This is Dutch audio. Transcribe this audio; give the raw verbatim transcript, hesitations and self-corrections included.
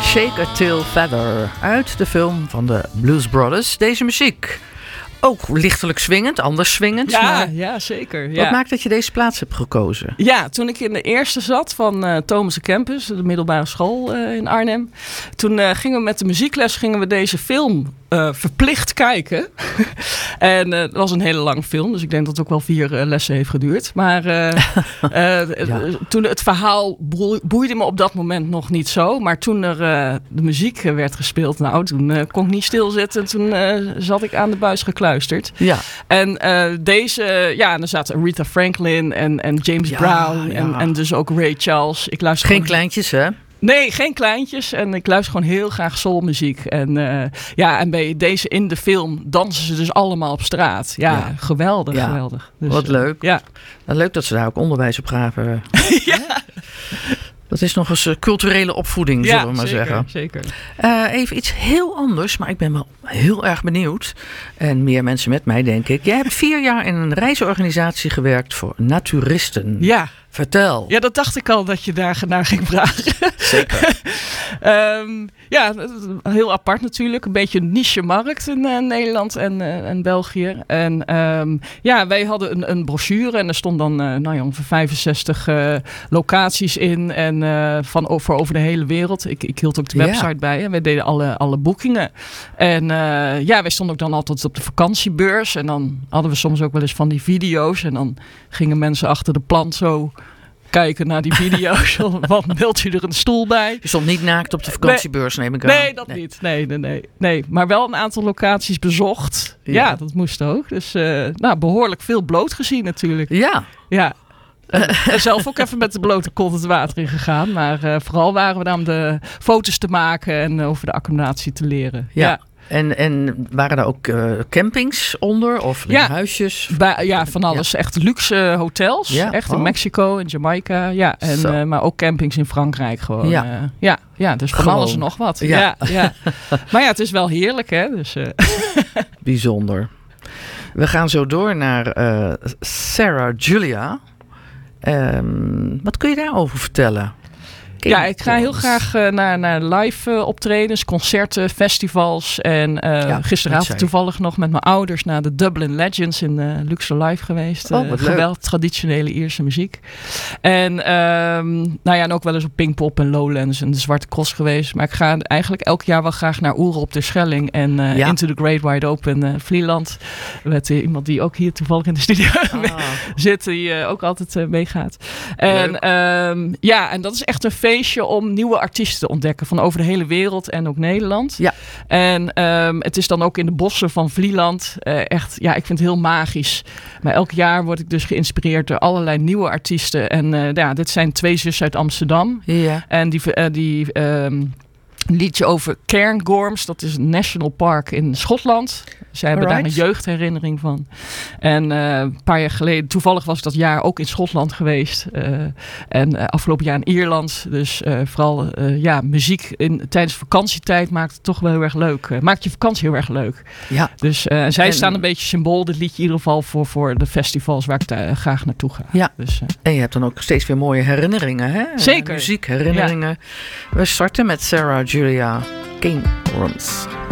Shake a Tail Feather uit de film van de Blues Brothers. Deze muziek, ook lichtelijk swingend, anders swingend. Ja, maar ja zeker. Wat ja. maakt dat je deze plaats hebt gekozen? Ja, toen ik in de eerste zat van uh, Thomas Campus, de middelbare school uh, in Arnhem. Toen uh, gingen we met de muziekles gingen we deze film uh, verplicht kijken. En uh, het was een hele lange film, dus ik denk dat het ook wel vier uh, lessen heeft geduurd. Maar uh, uh, ja. toen het verhaal boeide me op dat moment nog niet zo. Maar toen er uh, de muziek werd gespeeld, nou, toen uh, kon ik niet stilzitten. Toen uh, zat ik aan de buis gekluisterd. Ja. En uh, deze, ja, en er zaten Aretha Franklin en, en James ja, Brown ja. En, en dus ook Ray Charles. Ik luister Geen gewoon... kleintjes, hè? Nee, geen kleintjes. En ik luister gewoon heel graag soulmuziek. En uh, ja, en bij deze in de film dansen ze dus allemaal op straat. Ja, ja. geweldig, ja. geweldig. Dus, Wat leuk. Uh, ja. Leuk dat ze daar ook onderwijs op gaven. Ja. Dat is nog eens uh, culturele opvoeding, ja, zullen we maar zeker, zeggen. Zeker. Uh, even iets heel anders, maar ik ben wel heel erg benieuwd. En meer mensen met mij, denk ik. Jij hebt vier jaar in een reisorganisatie gewerkt voor naturisten. Ja. Vertel. Ja, dat dacht ik al dat je daar naar ging vragen. Zeker. um, ja, heel apart natuurlijk. Een beetje een niche markt in uh, Nederland en, uh, en België. En um, ja, wij hadden een, een brochure en er stond dan uh, nou ja, ongeveer vijfenzestig uh, locaties in. En uh, van over, over de hele wereld. Ik, ik hield ook de website ja. bij. En wij deden alle, alle boekingen. En uh, ja, wij stonden ook dan altijd op de vakantiebeurs. En dan hadden we soms ook wel eens van die video's. En dan gingen mensen achter de plant zo kijken naar die video's. Wat meldt u er een stoel bij? Je stond niet naakt op de vakantiebeurs, nee, neem ik aan. Nee, dat nee. niet. Nee, nee, nee, nee. Maar wel een aantal locaties bezocht. Ja, ja dat moest ook. Dus uh, nou, behoorlijk veel bloot gezien natuurlijk. Ja. Ja. En, en zelf ook even met de blote kont het water in gegaan. Maar uh, vooral waren we daar om de foto's te maken en over de accommodatie te leren. Ja. ja. En, en waren daar ook uh, campings onder of ja, huisjes? Bij, ja, van alles. Ja. Echt luxe hotels. Ja? Echt in oh. Mexico en Jamaica. Ja, en, uh, maar ook campings in Frankrijk gewoon. Ja, uh, ja, ja dus van gewoon. Alles en nog wat. Ja. Ja, ja. Maar ja, het is wel heerlijk, hè. Dus, uh. Bijzonder. We gaan zo door naar uh, Sarah Julia. Um, wat kun je daarover vertellen? Ja, ik ga heel graag uh, naar, naar live uh, optredens, concerten, festivals. En uh, ja, gisteravond toevallig nog met mijn ouders naar de Dublin Legends in uh, Luxor Live geweest. Oh, wat uh, geweldig, traditionele Ierse muziek. En, um, nou ja, en ook wel eens op Pinkpop en Lowlands en de Zwarte Cross geweest. Maar ik ga eigenlijk elk jaar wel graag naar Oeren op de Schelling en uh, ja. Into the Great Wide Open uh, Vlieland. Met uh, iemand die ook hier toevallig in de studio ah. zit, die uh, ook altijd uh, meegaat. En um, ja, en dat is echt een feestje om nieuwe artiesten te ontdekken van over de hele wereld en ook Nederland. Ja. En um, het is dan ook in de bossen van Vlieland. Uh, echt, ja, ik vind het heel magisch. Maar elk jaar word ik dus geïnspireerd door allerlei nieuwe artiesten. En uh, ja, dit zijn twee zussen uit Amsterdam. Ja. En die... Uh, die um, een liedje over Cairngorms. Dat is een national park in Schotland. Zij hebben Alright. daar een jeugdherinnering van. En uh, een paar jaar geleden, toevallig was ik dat jaar ook in Schotland geweest. Uh, en uh, afgelopen jaar in Ierland. Dus uh, vooral uh, ja, muziek in, tijdens vakantietijd maakt het toch wel heel erg leuk. Uh, maakt je vakantie heel erg leuk. Ja. Dus uh, zij en, staan een beetje symbool, dit liedje in ieder geval, voor, voor de festivals waar ik daar, uh, graag naartoe ga. Ja. Dus, uh, en je hebt dan ook steeds weer mooie herinneringen, hè? Zeker. Muziekherinneringen. Ja. We starten met Sarah Julia Cairngorms.